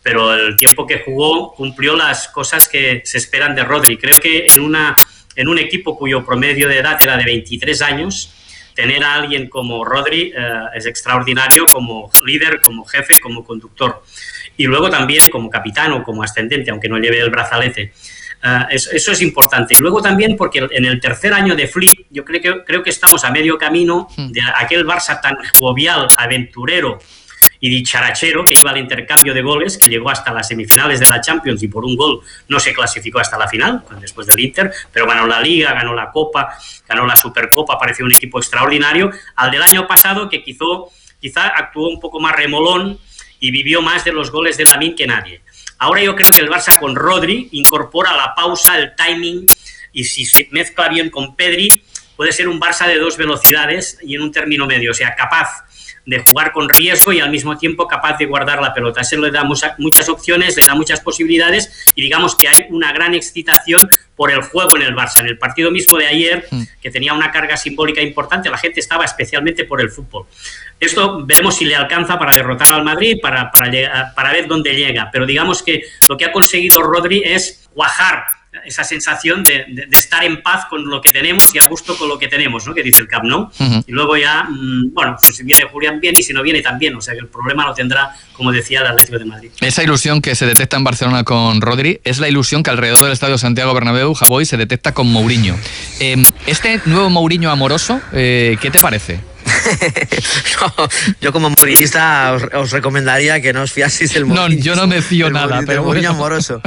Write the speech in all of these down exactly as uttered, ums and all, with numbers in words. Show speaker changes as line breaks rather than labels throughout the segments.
pero el tiempo que jugó cumplió las cosas que se esperan de Rodri. Creo que en, una, en un equipo cuyo promedio de edad era de veintitrés años, tener a alguien como Rodri eh, es extraordinario como líder, como jefe, como conductor. Y luego también como capitán o como ascendente, aunque no lleve el brazalete. Uh, eso, eso es importante. Y luego también porque en el tercer año de Flick, yo creo que, creo que estamos a medio camino de aquel Barça tan jovial, aventurero y dicharachero que iba al intercambio de goles, que llegó hasta las semifinales de la Champions y por un gol no se clasificó hasta la final, después del Inter, pero ganó la Liga, ganó la Copa, ganó la Supercopa, pareció un equipo extraordinario, al del año pasado que quizá, quizá actuó un poco más remolón y vivió más de los goles de Lamine que nadie. Ahora yo creo que el Barça con Rodri incorpora la pausa, el timing, y si se mezcla bien con Pedri, puede ser un Barça de dos velocidades y en un término medio, o sea, capaz de jugar con riesgo y al mismo tiempo capaz de guardar la pelota. Eso le da muchas opciones, le da muchas posibilidades y digamos que hay una gran excitación por el juego en el Barça. En el partido mismo de ayer, que tenía una carga simbólica importante, la gente estaba especialmente por el fútbol. Esto veremos si le alcanza para derrotar al Madrid, para, para, para ver dónde llega, pero digamos que lo que ha conseguido Rodri es cuajar esa sensación de, de, de estar en paz con lo que tenemos y a gusto con lo que tenemos, ¿no? Que dice el Camp Nou. Uh-huh. Y luego ya, mmm, bueno, pues si viene Julián bien y si no viene también, o sea que el problema lo tendrá, como decía, el Atlético de Madrid.
Esa ilusión que se detecta en Barcelona con Rodri es la ilusión que alrededor del Estadio Santiago Bernabéu, Jaboy, se detecta con Mourinho. Eh, este nuevo Mourinho amoroso, eh, ¿qué te parece?
No, yo como mourinhista os, os recomendaría que no os fiaseis del Mourinho.
No, yo no me fío nada,
Mourinho,
pero
Mourinho
bueno.
amoroso.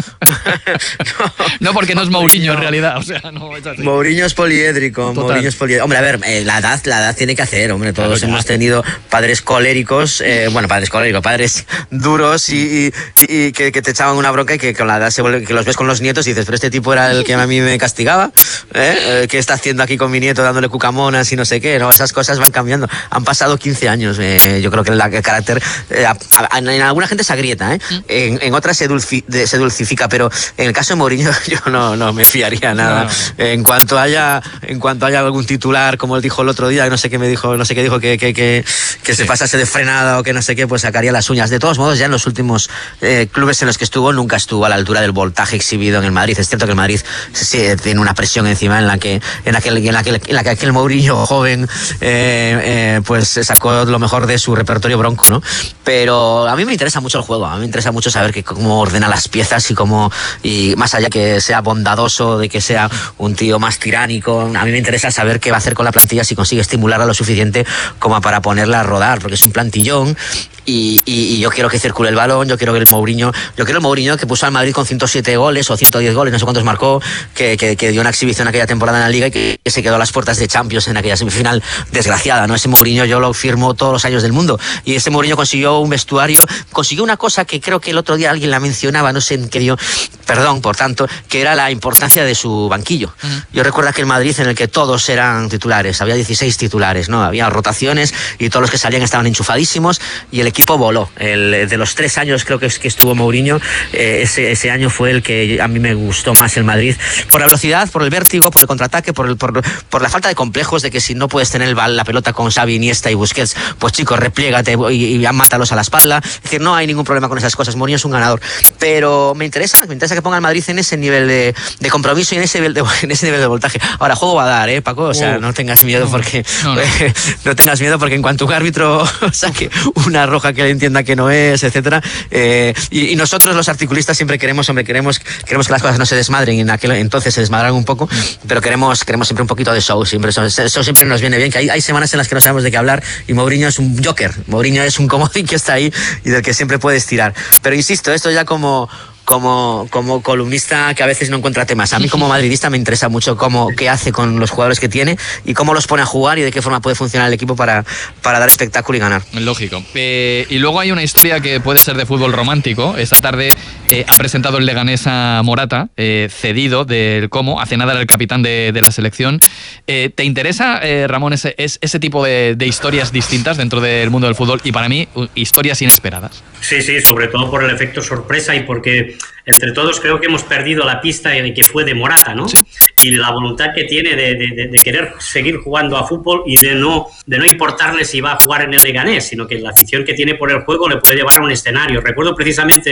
no, no, porque no es Mourinho en realidad, o sea, no es así.
Mourinho es poliédrico, Total. Mourinho es poliédrico. Hombre, a ver, eh, la edad, la edad tiene que hacer, hombre, todos claro, hemos tenido padres coléricos, eh, bueno, padres coléricos, padres duros y, y, y que, que te echaban una bronca y que con la edad se vuelve, que los ves con los nietos y dices, pero este tipo era el que a mí me castigaba, ¿eh? ¿Qué está haciendo aquí con mi nieto dándole cucamonas y no sé qué? No, esas cosas van cambiando. Han pasado quince años, eh, yo creo que la, el carácter eh, a, a, en alguna gente se agrieta, ¿eh? en, en otras se, dulci, de, se dulcifica, pero en el caso de Mourinho yo no, no me fiaría nada. No. En cuanto haya en cuanto haya algún titular, como él dijo el otro día, no sé qué me dijo, no sé qué dijo que, que, que, que sí. se pasase de frenada o que no sé qué, pues sacaría las uñas. De todos modos, ya en los últimos eh, clubes en los que estuvo, nunca estuvo a la altura del voltaje exhibido en el Madrid. Es cierto que el Madrid sí, tiene una presión encima en la que en aquel en la que, en la que aquel Mourinho joven eh, eh, pues sacó lo mejor de su repertorio bronco, ¿no? Pero a mí me interesa mucho el juego, a mí me interesa mucho saber que cómo ordena las piezas y cómo, y más allá que sea bondadoso, de que sea un tío más tiránico, a mí me interesa saber qué va a hacer con la plantilla si consigue estimularla lo suficiente como para ponerla a rodar, porque es un plantillón. Y, y, y yo quiero que circule el balón, yo quiero que el Mourinho, yo quiero el Mourinho que puso al Madrid con ciento siete goles o ciento diez goles, no sé cuántos marcó, que, que, que dio una exhibición aquella temporada en la Liga y que, que se quedó a las puertas de Champions en aquella semifinal desgraciada, ¿no? Ese Mourinho yo lo firmo todos los años del mundo. Y ese Mourinho consiguió un vestuario, consiguió una cosa que creo que el otro día alguien la mencionaba, no sé en qué dio, perdón, por tanto, que era la importancia de su banquillo. Uh-huh. Yo recuerdo aquel Madrid en el que todos eran titulares, había dieciséis titulares, ¿no? Había rotaciones y todos los que salían estaban enchufadísimos y el equipo voló. El, de los tres años creo que, es, que estuvo Mourinho, eh, ese, ese año fue el que a mí me gustó más el Madrid, por la velocidad, por el vértigo, por el contraataque, por, el, por, por la falta de complejos de que si no puedes tener el, la pelota con Xavi, Iniesta y Busquets, pues chicos, repliégate y, y mátalos a la espalda. Es decir, no hay ningún problema con esas cosas. Mourinho es un ganador. Pero me interesa, me interesa que ponga al Madrid en ese nivel de, de compromiso y en ese nivel de, en ese nivel de voltaje. Ahora, juego va a dar, ¿eh, Paco? O sea, oh. no tengas miedo porque no, no. no tengas miedo porque en cuanto un árbitro saque una roja que le entienda que no es, etcétera, eh, y, y nosotros los articulistas siempre queremos, hombre, queremos, queremos que las cosas no se desmadren y en aquel entonces se desmadraron un poco, pero queremos, queremos siempre un poquito de show, siempre eso, eso siempre nos viene bien, que hay, hay semanas en las que no sabemos de qué hablar y Mourinho es un joker, Mourinho es un comodín que está ahí y del que siempre puedes tirar. Pero insisto, esto ya como Como, como columnista que a veces no encuentra temas. A mí como madridista me interesa mucho cómo, qué hace con los jugadores que tiene y cómo los pone a jugar y de qué forma puede funcionar el equipo para, para dar espectáculo y ganar.
Lógico. Eh, y luego hay una historia que puede ser de fútbol romántico. Esta tarde eh, ha presentado el Leganés a Morata, eh, cedido del Como, hace nada era el capitán de, de la selección. Eh, ¿Te interesa, eh, Ramón, ese, ese tipo de, de historias distintas dentro del mundo del fútbol y para mí historias inesperadas?
Sí, sí, sobre todo por el efecto sorpresa y porque entre todos creo que hemos perdido la pista de que fue de Morata, ¿no? Sí. Y la voluntad que tiene de, de, de querer seguir jugando a fútbol y de no, de no importarle si va a jugar en el Leganés, sino que la afición que tiene por el juego le puede llevar a un escenario. Recuerdo precisamente